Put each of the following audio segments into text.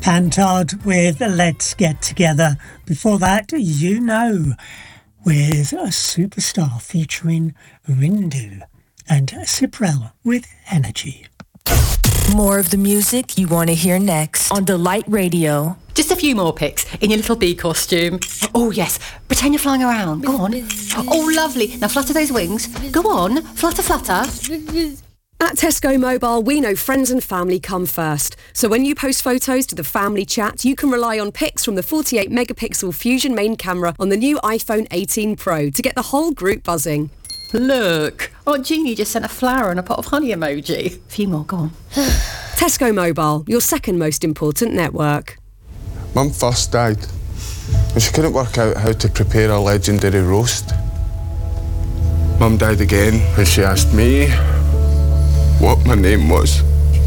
Pantard with Let's Get Together. Before that, You Know with a Superstar featuring Rindu, and Cyprel with Energy. More of the music you want to hear next on Delight Radio. Just a few more pics in your little bee costume. Oh, yes. Pretend you're flying around. Go on. Oh, lovely. Now flutter those wings. Go on. Flutter, flutter. At Tesco Mobile, we know friends and family come first. So when you post photos to the family chat, you can rely on pics from the 48 megapixel Fusion main camera on the new iPhone 18 Pro to get the whole group buzzing. Look, Aunt Jeannie just sent a flower and a pot of honey emoji. A few more, go on. Tesco Mobile, your second most important network. Mum first died, and she couldn't work out how to prepare a legendary roast. Mum died again when she asked me what my name was.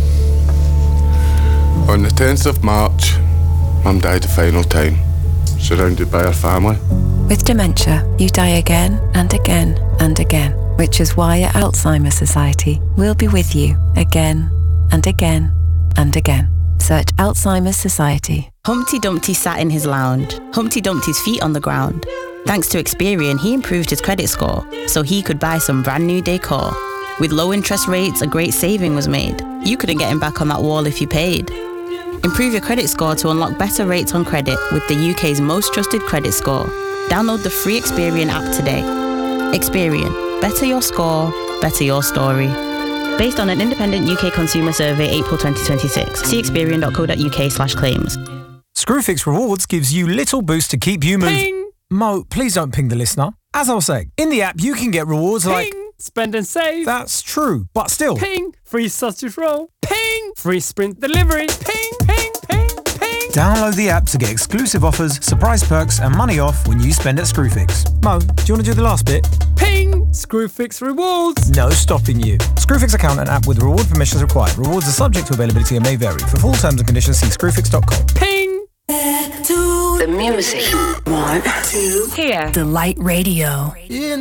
On the 10th of March, Mum died the final time, surrounded by her family. With dementia, you die again and again and again, which is why at Alzheimer's Society, we'll be with you again and again and again. Search Alzheimer's Society. Humpty Dumpty sat in his lounge, Humpty Dumpty's feet on the ground. Thanks to Experian, he improved his credit score, so he could buy some brand new decor. With low interest rates, a great saving was made. You couldn't get him back on that wall if you paid. Improve your credit score to unlock better rates on credit with the UK's most trusted credit score. Download the free Experian app today. Experian. Better your score, better your story. Based on an independent UK consumer survey, April 2026. See experian.co.uk/claims. Screwfix Rewards gives you little boost to keep you moving. Ping! Mo, please don't ping the listener. As I was saying, in the app you can get rewards Ping! like... Spend and save. That's true, but still. Ping! Free sausage roll. Ping! Free sprint delivery. Ping, ping, ping, ping. Download the app to get exclusive offers, surprise perks and money off when you spend at Screwfix. Mo, do you want to do the last bit? Ping! Screwfix Rewards. No stopping you. Screwfix account and app with reward permissions required. Rewards are subject to availability and may vary. For full terms and conditions, see screwfix.com. Ping! Back to the music. 1, 2, here. Delight Radio.